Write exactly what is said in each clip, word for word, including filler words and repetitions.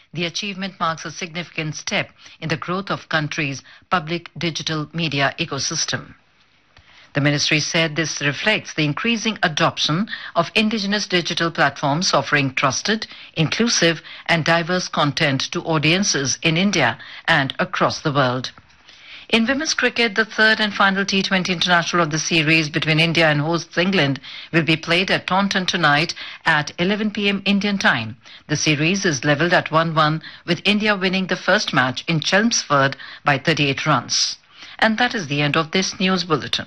The achievement marks a significant step in the growth of country's public digital media ecosystem. The ministry said this reflects the increasing adoption of indigenous digital platforms offering trusted, inclusive and diverse content to audiences in India and across the world. In women's cricket, the third and final T twenty international of the series between India and hosts England will be played at Taunton tonight at eleven p m Indian time. The series is levelled at one one, with India winning the first match in Chelmsford by thirty-eight runs. And that is the end of this news bulletin.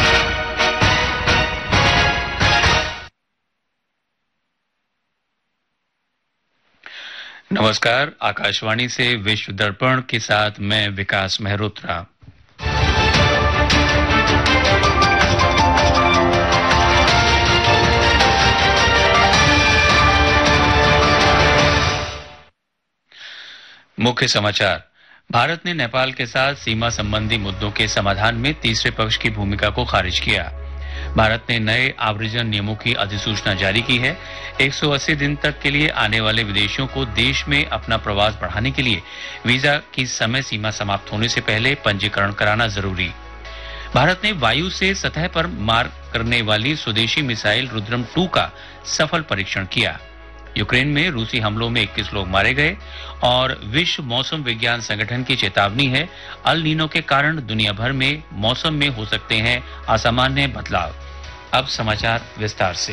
नमस्कार, आकाशवाणी से विश्व दर्पण के साथ मैं विकास मेहरोत्रा। मुख्य समाचार। भारत ने नेपाल के साथ सीमा संबंधी मुद्दों के समाधान में तीसरे पक्ष की भूमिका को खारिज किया। भारत ने नए आव्रजन नियमों की अधिसूचना जारी की है। एक सौ अस्सी दिन तक के लिए आने वाले विदेशियों को देश में अपना प्रवास बढ़ाने के लिए वीजा की समय सीमा समाप्त होने से पहले पंजीकरण कराना जरूरी। भारत ने वायु से सतह पर मार करने वाली स्वदेशी मिसाइल रुद्रम टू का सफल परीक्षण किया। यूक्रेन में रूसी हमलों में इक्कीस लोग मारे गए और विश्व मौसम विज्ञान संगठन की चेतावनी है, अल नीनो के कारण दुनिया भर में मौसम में हो सकते हैं असामान्य बदलाव। अब समाचार विस्तार से।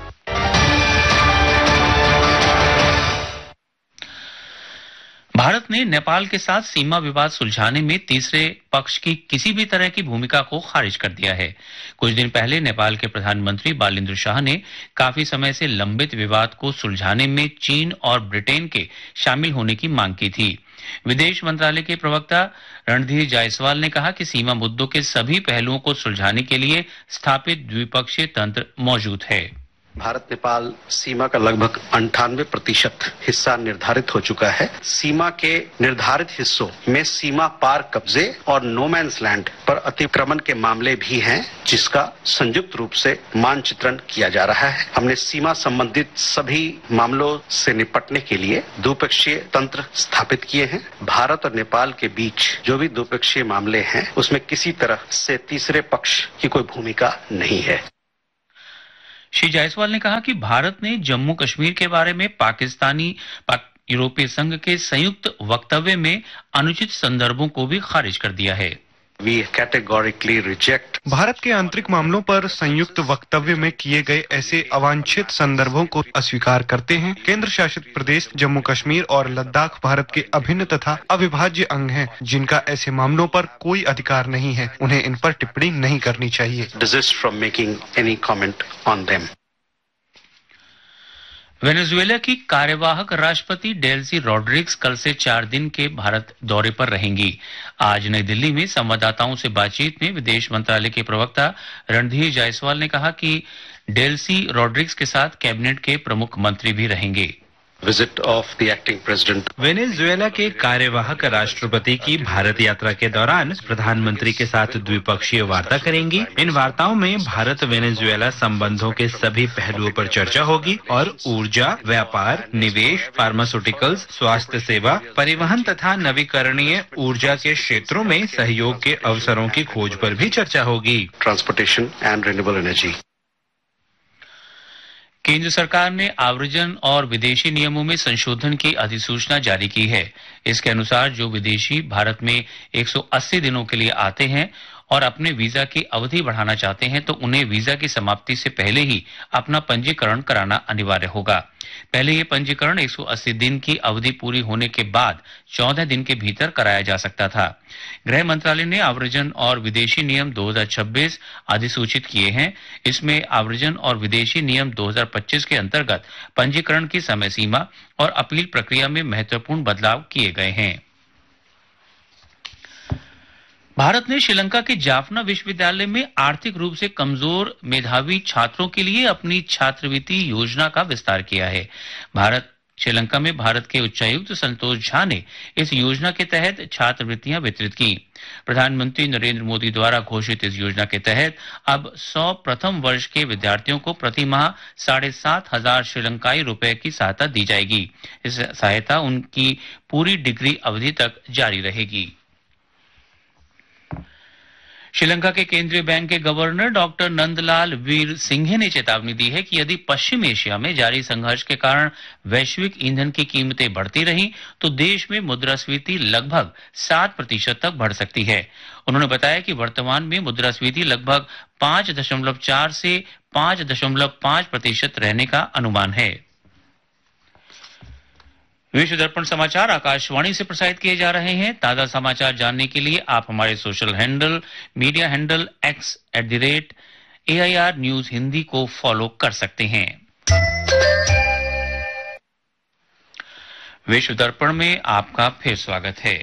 भारत ने नेपाल के साथ सीमा विवाद सुलझाने में तीसरे पक्ष की किसी भी तरह की भूमिका को खारिज कर दिया है। कुछ दिन पहले नेपाल के प्रधानमंत्री बालेन्द्र शाह ने काफी समय से लंबित विवाद को सुलझाने में चीन और ब्रिटेन के शामिल होने की मांग की थी। विदेश मंत्रालय के प्रवक्ता रणधीर जायसवाल ने कहा कि सीमा मुद्दों के सभी पहलुओं को सुलझाने के लिए स्थापित द्विपक्षीय तंत्र मौजूद है। भारत नेपाल सीमा का लगभग अंठानवे प्रतिशत हिस्सा निर्धारित हो चुका है। सीमा के निर्धारित हिस्सों में सीमा पार कब्जे और नो मैंस लैंड पर अतिक्रमण के मामले भी हैं, जिसका संयुक्त रूप से मानचित्रण किया जा रहा है। हमने सीमा संबंधित सभी मामलों से निपटने के लिए द्विपक्षीय तंत्र स्थापित किए हैं। भारत और नेपाल के बीच जो भी द्विपक्षीय मामले हैं, उसमें किसी तरह से तीसरे पक्ष की कोई भूमिका नहीं है। श्री जायसवाल ने कहा कि भारत ने जम्मू कश्मीर के बारे में पाकिस्तानी पाक, यूरोपीय संघ के संयुक्त वक्तव्य में अनुचित संदर्भों को भी खारिज कर दिया है। We categorically reject भारत के आंतरिक मामलों पर संयुक्त वक्तव्य में किए गए ऐसे अवांछित संदर्भों को अस्वीकार करते हैं। केंद्र शासित प्रदेश जम्मू कश्मीर और लद्दाख भारत के अभिन्न तथा अविभाज्य अंग हैं, जिनका ऐसे मामलों पर कोई अधिकार नहीं है। उन्हें इन पर टिप्पणी नहीं करनी चाहिए। desist from making any comment on them. Venezuela की कार्यवाहक राष्ट्रपति डेल्सी रॉड्रिग्स कल से चार दिन के भारत दौरे पर रहेंगी। आज नई दिल्ली में संवाददाताओं से बातचीत में विदेश मंत्रालय के प्रवक्ता रणधीर जायसवाल ने कहा कि डेल्सी रॉड्रिग्स के साथ कैबिनेट के प्रमुख मंत्री भी रहेंगे। Visit of the acting president. Venezuela के कार्यवाहक राष्ट्रपति की भारत यात्रा के दौरान प्रधानमंत्री के साथ द्विपक्षीय वार्ता करेंगी। इन वार्ताओं में भारत वेनेजुएला संबंधों के सभी पहलुओं पर चर्चा होगी और ऊर्जा, व्यापार, निवेश, फार्मास्यूटिकल्स, स्वास्थ्य सेवा, परिवहन तथा नवीकरणीय ऊर्जा के क्षेत्रों में सहयोग के अवसरों की खोज पर भी चर्चा होगी। Transportation and renewable energy. केंद्र सरकार ने आव्रजन और विदेशी नियमों में संशोधन की अधिसूचना जारी की है। इसके अनुसार जो विदेशी भारत में एक सौ अस्सी दिनों के लिए आते हैं और अपने वीजा की अवधि बढ़ाना चाहते हैं, तो उन्हें वीजा की समाप्ति से पहले ही अपना पंजीकरण कराना अनिवार्य होगा। पहले ये पंजीकरण एक सौ अस्सी दिन की अवधि पूरी होने के बाद चौदह दिन के भीतर कराया जा सकता था। गृह मंत्रालय ने आव्रजन और विदेशी नियम दो हज़ार छब्बीस अधिसूचित किए हैं। इसमें आव्रजन और विदेशी नियम दो हज़ार पच्चीस के अंतर्गत पंजीकरण की समय सीमा और अपील प्रक्रिया में महत्वपूर्ण बदलाव किए गए हैं। भारत ने श्रीलंका के जाफना विश्वविद्यालय में आर्थिक रूप से कमजोर मेधावी छात्रों के लिए अपनी छात्रवृत्ति योजना का विस्तार किया है। भारत श्रीलंका में भारत के उच्चायुक्त संतोष झा ने इस योजना के तहत छात्रवृत्तियां वितरित की। प्रधानमंत्री नरेंद्र मोदी द्वारा घोषित इस योजना के तहत अब सौ प्रथम वर्ष के विद्यार्थियों को प्रति माह साढ़े सात हजार श्रीलंकाई रुपए की सहायता दी जाएगी। इस सहायता उनकी पूरी डिग्री अवधि तक जारी रहेगी। श्रीलंका के केंद्रीय बैंक के गवर्नर डॉक्टर नंदलाल वीर सिंघे ने चेतावनी दी है कि यदि पश्चिम एशिया में जारी संघर्ष के कारण वैश्विक ईंधन की कीमतें बढ़ती रहीं तो देश में मुद्रास्फीति लगभग सात प्रतिशत तक बढ़ सकती है। उन्होंने बताया कि वर्तमान में मुद्रास्फीति लगभग पांच दशमलव चार से पांच दशमलव पांच प्रतिशत रहने का अनुमान है। विश्व दर्पण समाचार आकाशवाणी से प्रसारित किए जा रहे हैं। ताजा समाचार जानने के लिए आप हमारे social handle, media handle x at the rate A I R news Hindi को फॉलो कर सकते हैं। विश्व दर्पण में आपका फिर स्वागत है।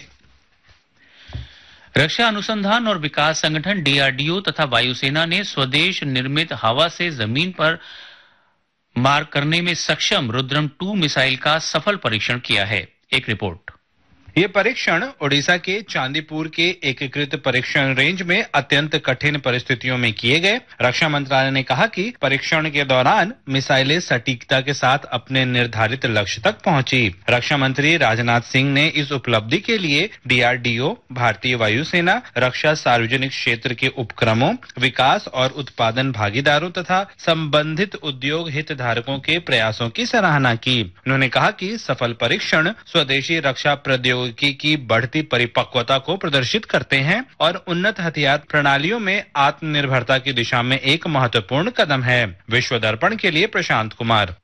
रक्षा अनुसंधान और विकास संगठन डी आर डी ओ तथा वायुसेना ने स्वदेश निर्मित हवा से जमीन पर मार करने में सक्षम रुद्रम टू मिसाइल का सफल परीक्षण किया है। एक रिपोर्ट। ये परीक्षण ओडिशा के चांदीपुर के एकीकृत परीक्षण रेंज में अत्यंत कठिन परिस्थितियों में किए गए। रक्षा मंत्रालय ने कहा कि परीक्षण के दौरान मिसाइलें सटीकता के साथ अपने निर्धारित लक्ष्य तक पहुंची। रक्षा मंत्री राजनाथ सिंह ने इस उपलब्धि के लिए डी आर डी ओ, भारतीय वायुसेना, रक्षा सार्वजनिक क्षेत्र के उपक्रमों, विकास और उत्पादन भागीदारों तथा संबंधित उद्योग हितधारकों के प्रयासों की सराहना की। उन्होंने कहा कि सफल परीक्षण स्वदेशी रक्षा प्रौद्योगिकी की बढ़ती परिपक्वता को प्रदर्शित करते हैं और उन्नत हथियार प्रणालियों में आत्मनिर्भरता की दिशा में एक महत्वपूर्ण कदम है। विश्व दर्पण के लिए प्रशांत कुमार।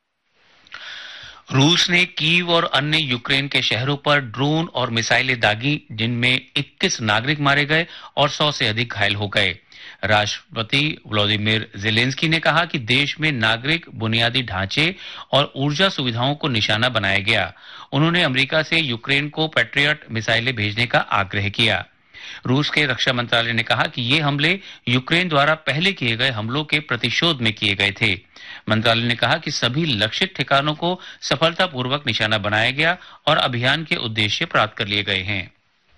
रूस ने कीव और अन्य यूक्रेन के शहरों पर ड्रोन और मिसाइलें दागी, जिनमें इक्कीस नागरिक मारे गए और सौ से अधिक घायल हो गए। राष्ट्रपति व्लादिमीर ज़ेलेंस्की ने कहा कि देश में नागरिक बुनियादी ढांचे और ऊर्जा सुविधाओं को निशाना बनाया गया। उन्होंने अमेरिका से यूक्रेन को पैट्रियट मिसाइलें भेजने का आग्रह किया। रूस के रक्षा मंत्रालय ने कहा कि ये हमले यूक्रेन द्वारा पहले किए गए हमलों के प्रतिशोध में किए गए थे। मंत्रालय ने कहा कि सभी लक्षित ठिकानों को सफलतापूर्वक निशाना बनाया गया और अभियान के उद्देश्य प्राप्त कर लिए गए हैं।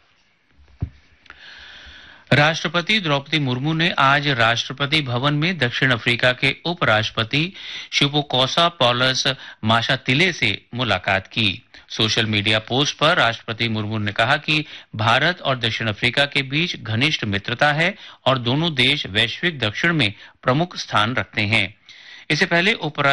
राष्ट्रपति द्रौपदी मुर्मू ने आज राष्ट्रपति भवन में दक्षिण अफ्रीका के उपराष्ट्रपति शिपोकोसा पॉलस माशातिले से मुलाकात की। सोशल मीडिया पोस्ट पर राष्ट्रपति मुर्मू ने कहा कि भारत और दक्षिण अफ्रीका के बीच घनिष्ठ मित्रता है और दोनों देश वैश्विक दक्षिण में प्रमुख स्थान रखते हैं। इससे पहले उप